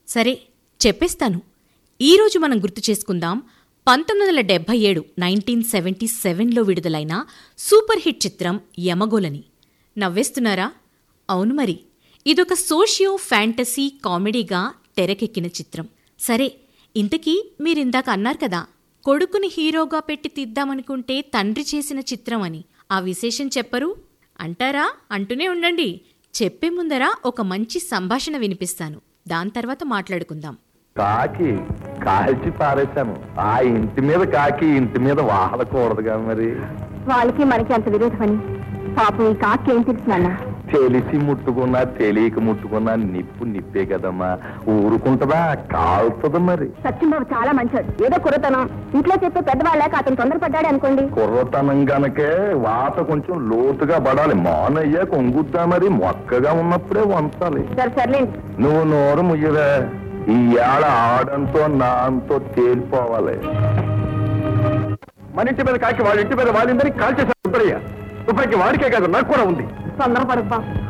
సరే చెప్పేస్తాను. ఈరోజు మనం గుర్తు చేసుకుందాం 1977 1977లో విడుదలైన సూపర్ హిట్ చిత్రం యమగోళని. నవ్వేస్తున్నారా? అవును మరి, ఇదొక సోషియో ఫ్యాంటసీ కామెడీగా తెరకెక్కిన చిత్రం. సరే, ఇంతకీ మీరిందాక అన్నారు కదా, కొడుకుని హీరోగా పెట్టి తీద్దామనుకుంటే తండ్రి చేసిన చిత్రం అని. ఆ విశేషం చెప్పరు అంటారా? అంటూనే ఉండండి. చెప్పే ముందర ఒక మంచి సంభాషణ వినిపిస్తాను. దాని తర్వాత మాట్లాడుకుందాం. కాకి కాల్చి పారేశాను. ఆ ఇంటి మీద కాకి ఇంటి మీద వాహలకూడదుగా మరి. వాళ్ళకి మనకి అంత విరోధమని పాపం ఈ కాకి ఏం తెలుసునా? తెలిసి ముట్టుకున్నా తెలియక ముట్టుకున్నా నిప్పు నిప్పే కదమ్మా, ఊరుకుంటదా? కాల్తుంది మరి. సత్యంబాబు చాలా మంచోడు. ఏదో కుర్రతనం ఇంట్లో చెప్పే పెద్దవాళ్ళక అతను తొందరపడ్డాడు అనుకోండి. కుర్రతనం గనకే వాత కొంచెం లోతుగా పడాలి. మానయ్య కొంగుద్దా మరి, మొక్కగా ఉన్నప్పుడే వంచాలి. సర్లేండి, నువ్వు నోరు ముయ్యవే. ఈ ఏడ ఆడంతో నాంతో తేలిపోవాలి. మన ఇంటి మీద కాకి వాళ్ళ ఇంటి మీద వాళ్ళిందని కాల్చేశారు. సుబ్బయ్య వాడికే కాదు, నాకు కూడా ఉంది. తొందరపడబ్బా.